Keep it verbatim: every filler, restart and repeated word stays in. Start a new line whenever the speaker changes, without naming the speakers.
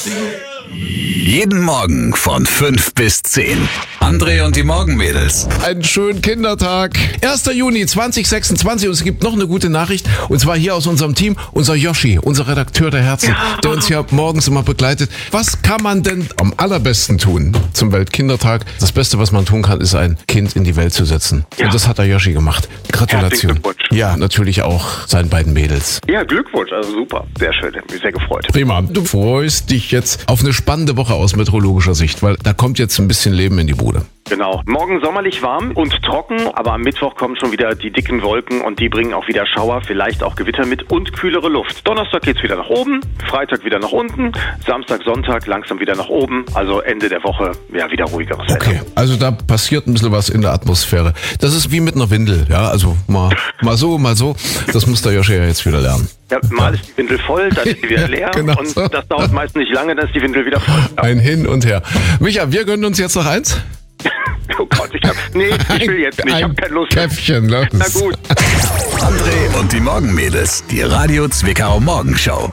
Jeden Morgen von fünf bis zehn. André und die Morgenmädels.
Einen schönen Kindertag. erster Juni zweitausendsechsundzwanzig und es gibt noch eine gute Nachricht. Und zwar hier aus unserem Team, unser Yoshi, unser Redakteur der Herzen, der uns hier morgens immer begleitet. Was kann man denn am allerbesten tun zum Weltkindertag? Das Beste, was man tun kann, ist ein Kind in die Welt zu setzen.
Ja.
Und das hat der Yoshi gemacht. Gratulation.
Glückwunsch.
Ja, natürlich auch seinen beiden Mädels.
Ja, Glückwunsch, also super. Sehr schön, hat mich sehr gefreut.
Prima. Du freust dich jetzt auf eine spannende Woche aus meteorologischer Sicht, weil da kommt jetzt ein bisschen Leben in die Bude.
Genau. Morgen sommerlich warm und trocken, aber am Mittwoch kommen schon wieder die dicken Wolken und die bringen auch wieder Schauer, vielleicht auch Gewitter mit und kühlere Luft. Donnerstag geht's wieder nach oben, Freitag wieder nach unten, Samstag, Sonntag langsam wieder nach oben, also Ende der Woche ja wieder ruhigeres Wetter.
Okay, also da passiert ein bisschen was in der Atmosphäre. Das ist wie mit einer Windel, ja, also mal, mal so, mal so. Das muss der Joshi ja jetzt wieder lernen.
Ja, mal ist die Windel voll, dann ist sie wieder leer
Genau.
und das dauert meist nicht lange, dann ist die Windel wieder voll. Ja.
Ein Hin und Her. Micha, wir gönnen uns jetzt noch eins.
Oh Gott, ich hab, nee, ich will jetzt nicht, ich hab keine Lust.
Käffchen, los.
Na gut.
André und die Morgenmädels. Die Radio Zwickau Morgenshow.